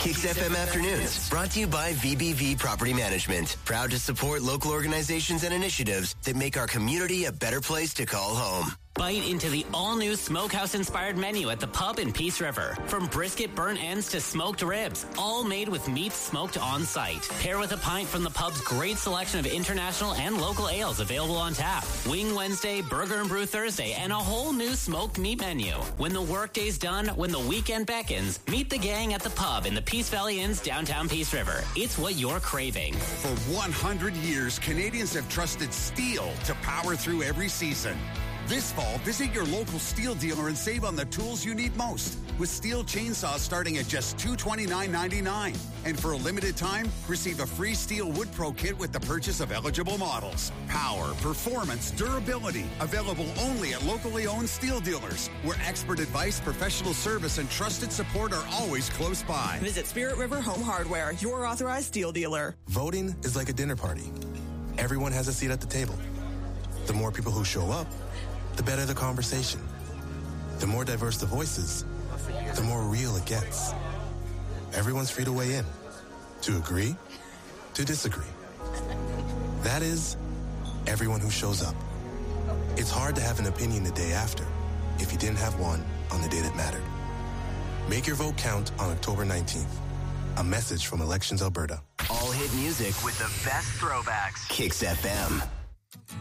Kicks FM Afternoons, brought to you by VBV Property Management. Proud to support local organizations and initiatives that make our community a better place to call home. Bite into the all-new smokehouse-inspired menu at the pub in Peace River. From brisket burnt ends to smoked ribs, all made with meat smoked on-site. Pair with a pint from the pub's great selection of international and local ales available on tap. Wing Wednesday, Burger and Brew Thursday, and a whole new smoked meat menu. When the workday's done, when the weekend beckons, meet the gang at the pub in the Peace Valley Inn's downtown Peace River. It's what you're craving. For 100 years, Canadians have trusted steel to power through every season. This fall, visit your local steel dealer and save on the tools you need most. With steel chainsaws starting at just $229.99. And for a limited time, receive a free Steel Wood Pro kit with the purchase of eligible models. Power, performance, durability. Available only at locally owned steel dealers, where expert advice, professional service, and trusted support are always close by. Visit Spirit River Home Hardware, your authorized steel dealer. Voting is like a dinner party. Everyone has a seat at the table. The more people who show up, the better the conversation. The more diverse the voices, the more real it gets. Everyone's free to weigh in, to agree, to disagree. That is, everyone who shows up. It's hard to have an opinion the day after if you didn't have one on the day that mattered. Make your vote count on October 19th. A message from Elections Alberta. All hit music with the best throwbacks. Kicks FM.